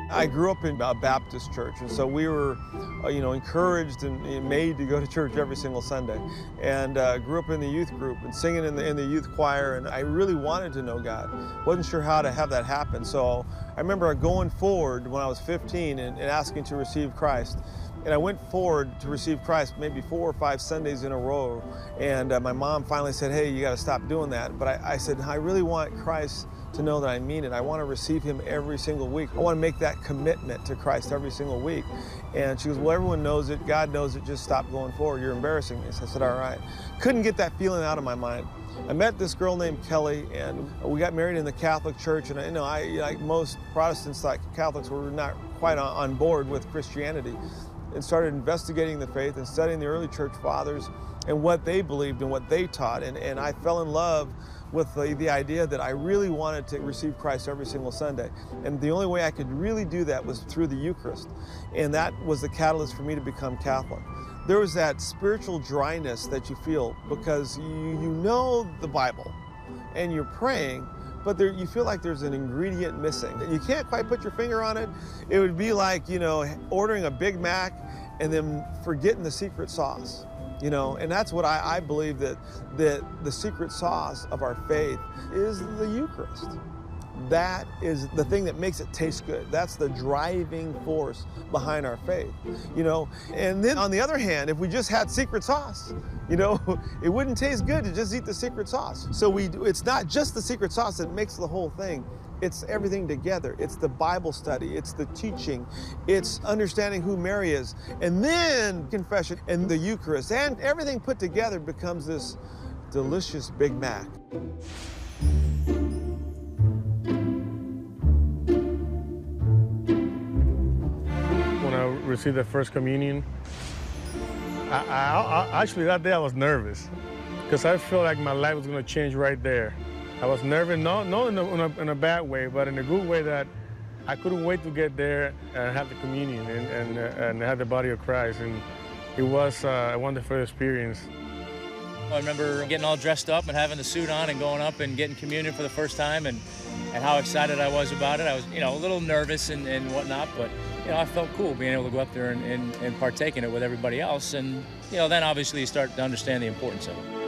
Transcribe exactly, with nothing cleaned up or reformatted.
I grew up in a Baptist church, and so we were, uh, you know, encouraged and made to go to church every single Sunday. And uh, grew up in the youth group and singing in the, in the youth choir, and I really wanted to know God. Wasn't sure how to have that happen, so I remember going forward when I was fifteen and, and asking to receive Christ. And I went forward to receive Christ maybe four or five Sundays in a row, and uh, my mom finally said, hey, you got to stop doing that. But I, I said, I really want Christ to know that I mean it. I want to receive him every single week. I want to make that commitment to Christ every single week. And she goes, well, everyone knows it. God knows it. Just stop going forward. You're embarrassing me. So I said, all right. Couldn't get that feeling out of my mind. I met this girl named Kelly, and we got married in the Catholic Church. And you know, I, like most Protestants, like Catholics, were not quite on, on board with Christianity, and started investigating the faith and studying the early church fathers and what they believed and what they taught. And, and I fell in love with the, the idea that I really wanted to receive Christ every single Sunday. And the only way I could really do that was through the Eucharist. And that was the catalyst for me to become Catholic. There was that spiritual dryness that you feel because you, you know the Bible and you're praying, but there, you feel like there's an ingredient missing. You can't quite put your finger on it. It would be like, you know, ordering a Big Mac and then forgetting the secret sauce. You know, and that's what I, I believe, that, that the secret sauce of our faith is the Eucharist. That is the thing that makes it taste good. That's the driving force behind our faith, you know. And then on the other hand, if we just had secret sauce, you know, it wouldn't taste good to just eat the secret sauce. So we, it's not just the secret sauce that makes the whole thing. It's everything together. It's the Bible study, it's the teaching, it's understanding who Mary is, and then confession and the Eucharist, and everything put together becomes this delicious Big Mac. When I received the first communion, I, I, I actually that day I was nervous because I felt like my life was going to change right there. I was nervous, not, not in, a, in, a, in a bad way, but in a good way, that I couldn't wait to get there and have the communion and, and, uh, and have the body of Christ. And it was uh, a wonderful experience. I remember getting all dressed up and having the suit on and going up and getting communion for the first time, and, and how excited I was about it. I was, you know, a little nervous and, and whatnot, but, you know, I felt cool being able to go up there and, and, and partake in it with everybody else. And, you know, then obviously you start to understand the importance of it.